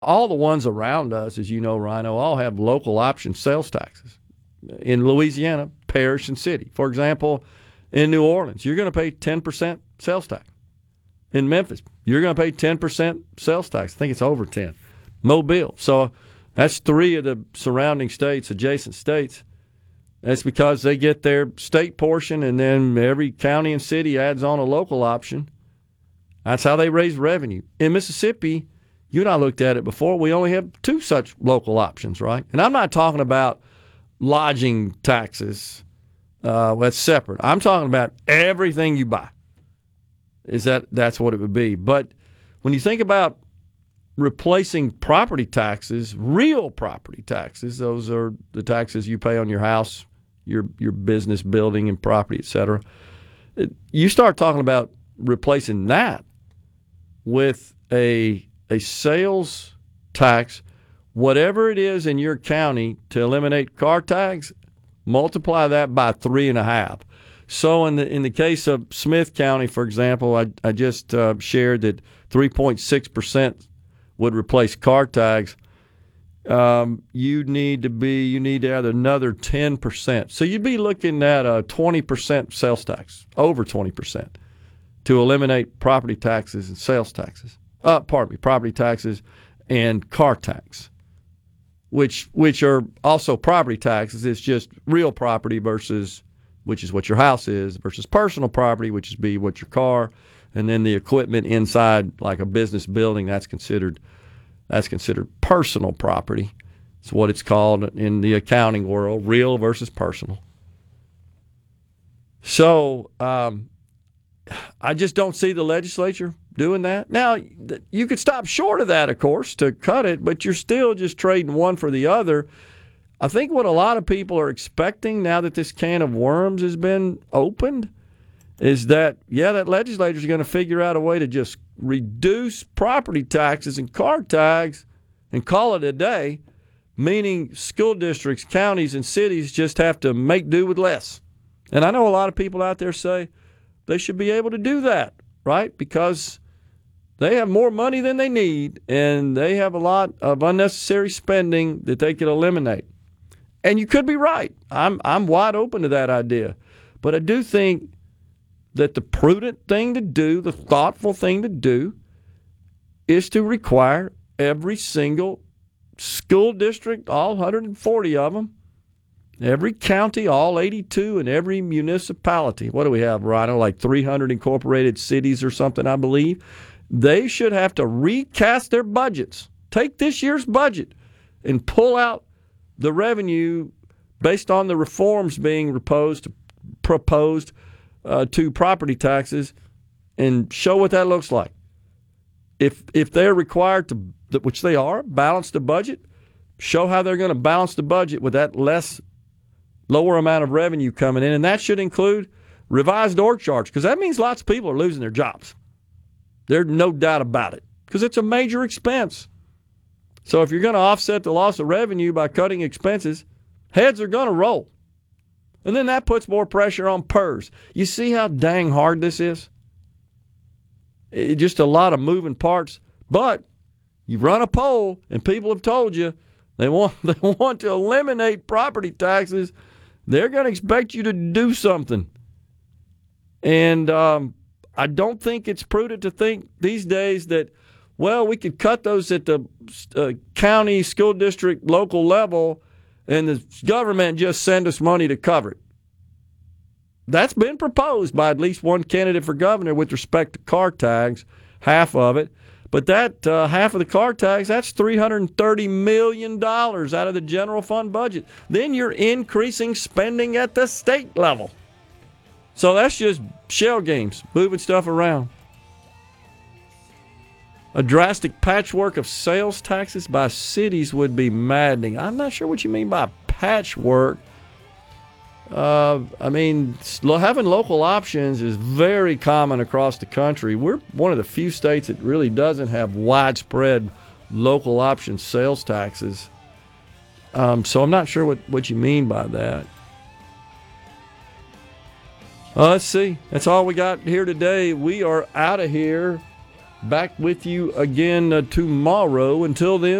all the ones around us, as you know, Rhino, all have local option sales taxes. In Louisiana, parish and city. For example, in New Orleans, you're going to pay 10% sales tax. In Memphis, you're going to pay 10% sales tax. I think it's over 10. Mobile. So that's 3 of the surrounding states, adjacent states. That's because they get their state portion, and then every county and city adds on a local option. That's how they raise revenue. In Mississippi, you and I looked at it before, we only have 2 such local options, right? And I'm not talking about lodging taxes. That's separate. I'm talking about everything you buy. That's what it would be. But when you think about replacing property taxes, real property taxes, those are the taxes you pay on your house, your business building and property, et cetera. You start talking about replacing that with a sales tax, whatever it is in your county, to eliminate car tax, multiply that by 3.5. So in the case of Smith County, for example, I just shared that 3.6% would replace car tags. You need to add another 10%. So you'd be looking at a 20% sales tax, over 20%, to eliminate property taxes and sales taxes. Property taxes and car tax, which are also property taxes. It's just real property versus, which is what your house is, versus personal property, which is what your car, and then the equipment inside, like a business building, that's considered personal property. It's what it's called in the accounting world, real versus personal. So I just don't see the legislature doing that. Now, you could stop short of that, of course, to cut it, but you're still just trading one for the other. I think what a lot of people are expecting now that this can of worms has been opened is that, that legislature is going to figure out a way to just reduce property taxes and car tags and call it a day, meaning school districts, counties, and cities just have to make do with less. And I know a lot of people out there say they should be able to do that, right? Because they have more money than they need, and they have a lot of unnecessary spending that they could eliminate. And you could be right. I'm wide open to that idea. But I do think that the prudent thing to do, the thoughtful thing to do, is to require every single school district, all 140 of them, every county, all 82, and every municipality. What do we have, Rhino? Like 300 incorporated cities or something, I believe. They should have to recast their budgets. Take this year's budget and pull out the revenue based on the reforms being proposed to property taxes, and show what that looks like. If they're required to, which they are, balance the budget, show how they're going to balance the budget with that lower amount of revenue coming in, and that should include revised org charts, because that means lots of people are losing their jobs. There's no doubt about it, because it's a major expense. So if you're going to offset the loss of revenue by cutting expenses, heads are going to roll. And then that puts more pressure on PERS. You see how dang hard this is? Just a lot of moving parts. But you run a poll, and people have told you they want to eliminate property taxes. They're going to expect you to do something. And I don't think it's prudent to think these days that, well, we could cut those at the county, school district, local level, and the government just send us money to cover it. That's been proposed by at least one candidate for governor with respect to car tags, half of it. But that half of the car tags, that's $330 million out of the general fund budget. Then you're increasing spending at the state level. So that's just shell games, moving stuff around. A drastic patchwork of sales taxes by cities would be maddening. I'm not sure what you mean by patchwork. Having local options is very common across the country. We're one of the few states that really doesn't have widespread local option sales taxes. So I'm not sure what you mean by that. Let's see. That's all we got here today. We are out of here. Back with you again tomorrow. Until then,